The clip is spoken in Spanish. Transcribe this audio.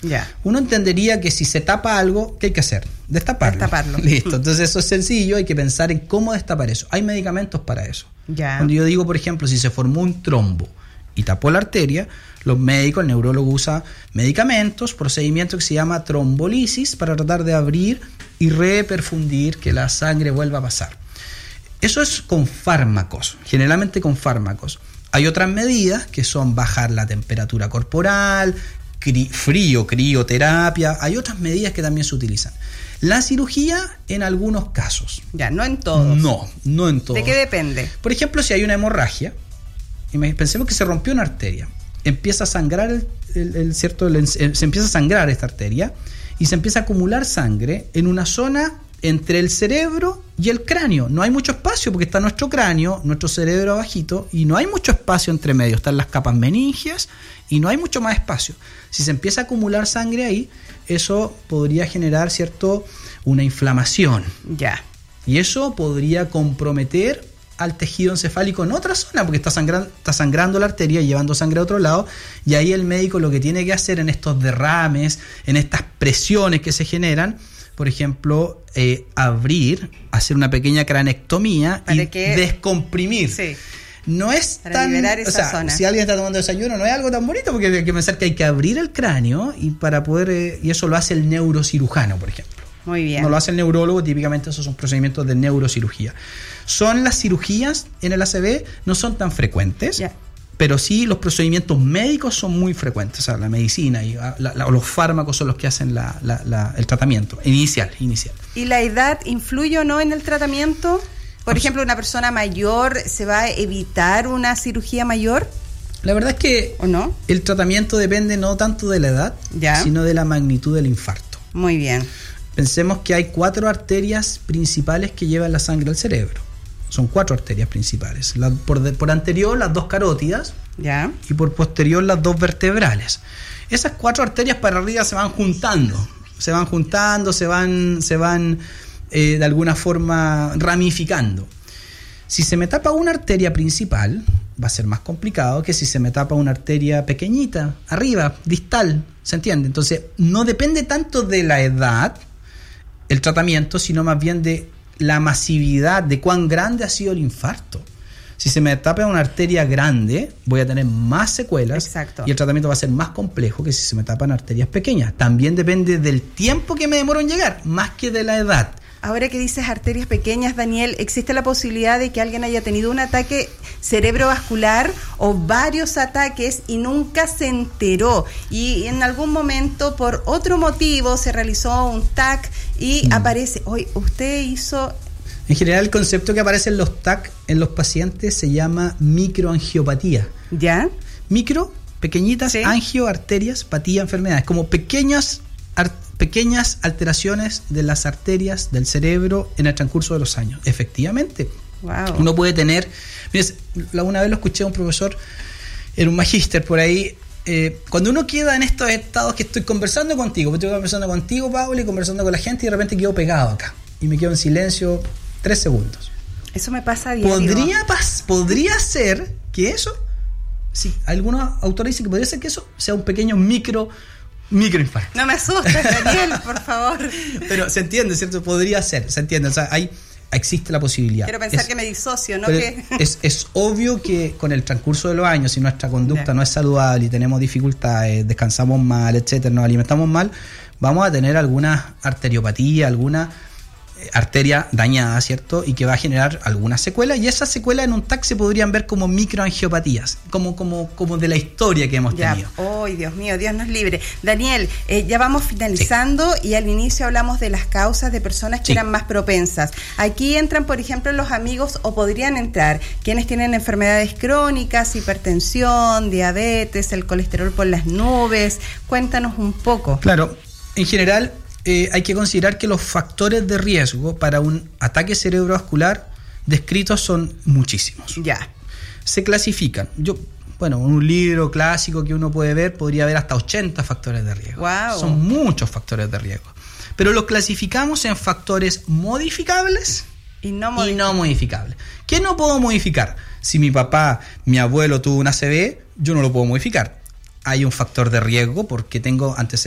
uno entendería que si se tapa algo, ¿qué hay que hacer? Destaparlo. Listo. Entonces eso es sencillo, hay que pensar en cómo destapar eso. Hay medicamentos para eso. Cuando yo digo, por ejemplo, si se formó un trombo y tapó la arteria, los médicos, el neurólogo usa medicamentos, procedimiento que se llama trombolisis para tratar de abrir y reperfundir, que la sangre vuelva a pasar. Eso es con fármacos, generalmente con fármacos. Hay otras medidas que son bajar la temperatura corporal, crioterapia, hay otras medidas que también se utilizan. La cirugía en algunos casos. No en todos. No en todos. ¿De qué depende? Por ejemplo, si hay una hemorragia, pensemos que se rompió una arteria, empieza a sangrar se empieza a sangrar esta arteria y se empieza a acumular sangre en una zona entre el cerebro y el cráneo. No hay mucho espacio porque está nuestro cráneo, nuestro cerebro abajito, y no hay mucho espacio entre medio. Están las capas meningias y no hay mucho más espacio. Si se empieza a acumular sangre ahí, eso podría generar, una inflamación. Y eso podría comprometer al tejido encefálico en otra zona, porque está sangrando la arteria y llevando sangre a otro lado, y ahí el médico lo que tiene que hacer en estos derrames, en estas presiones que se generan, por ejemplo, hacer una pequeña cranectomía y descomprimir. No es para liberar esa zona. Si alguien está tomando desayuno, no es algo tan bonito, porque hay que pensar que hay que abrir el cráneo y para poder y eso lo hace el neurocirujano, por ejemplo. Muy bien. No lo hace el neurólogo, típicamente esos son procedimientos de neurocirugía. Las cirugías en el ACV no son tan frecuentes, pero sí los procedimientos médicos son muy frecuentes. O sea, la medicina y los fármacos son los que hacen el tratamiento inicial. ¿Y la edad influye o no en el tratamiento? Por ejemplo, ¿una persona mayor se va a evitar una cirugía mayor? La verdad es que el tratamiento depende no tanto de la edad, sino de la magnitud del infarto. Muy bien. Pensemos que hay 4 arterias principales que llevan la sangre al cerebro. Son 4 arterias principales. Por anterior, las 2 carótidas. Y por posterior, las 2 vertebrales. Esas 4 arterias para arriba se van juntando. Se van de alguna forma ramificando. Si se me tapa una arteria principal, va a ser más complicado que si se me tapa una arteria pequeñita, arriba, distal. ¿Se entiende? Entonces, no depende tanto de la edad el tratamiento, sino más bien de la masividad, de cuán grande ha sido el infarto. Si se me tapa una arteria grande, voy a tener más secuelas. Y el tratamiento va a ser más complejo que si se me tapan arterias pequeñas. También depende del tiempo que me demoro en llegar, más que de la edad. Ahora que dices arterias pequeñas, Daniel, ¿existe la posibilidad de que alguien haya tenido un ataque cerebrovascular o varios ataques y nunca se enteró? Y en algún momento, por otro motivo, se realizó un TAC y aparece, usted hizo... En general, el concepto que aparece en los TAC en los pacientes se llama microangiopatía. Micro, pequeñitas, angio, arterias, patía, enfermedades, como pequeñas alteraciones de las arterias del cerebro en el transcurso de los años. Efectivamente, uno puede tener... Una vez lo escuché a un profesor en un magíster por ahí, cuando uno queda en estos estados que estoy conversando contigo, Pablo, y conversando con la gente, y de repente quedo pegado acá y me quedo en silencio 3 segundos. Eso me pasa a diario. Podría ser que eso, sí, algunos autores dicen que podría ser que eso sea un pequeño microinfarto. No me asustes, Daniel, por favor. Pero se entiende, ¿cierto? Podría ser, se entiende. O sea, existe la posibilidad. Quiero pensar que me disocio, ¿no? Es obvio que con el transcurso de los años, si nuestra conducta no es saludable y tenemos dificultades, descansamos mal, etcétera, nos alimentamos mal, vamos a tener alguna arteriopatía, alguna arteria dañada, ¿cierto? Y que va a generar algunas secuelas, y esas secuelas en un TAC se podrían ver como microangiopatías, como de la historia que hemos tenido. ¡Ay, Dios mío! Dios nos libre. Daniel, ya vamos finalizando, y al inicio hablamos de las causas de personas que eran más propensas. Aquí entran, por ejemplo, los amigos, o podrían entrar quienes tienen enfermedades crónicas, hipertensión, diabetes, el colesterol por las nubes. Cuéntanos un poco. Claro, en general hay que considerar que los factores de riesgo para un ataque cerebrovascular descritos son muchísimos. Se clasifican. Un libro clásico que uno puede ver podría haber hasta 80 factores de riesgo. Son muchos factores de riesgo. Pero los clasificamos en factores modificables y no modificables. ¿Qué no puedo modificar? Si mi papá, mi abuelo tuvo una ACV, yo no lo puedo modificar. Hay un factor de riesgo porque tengo antecedentes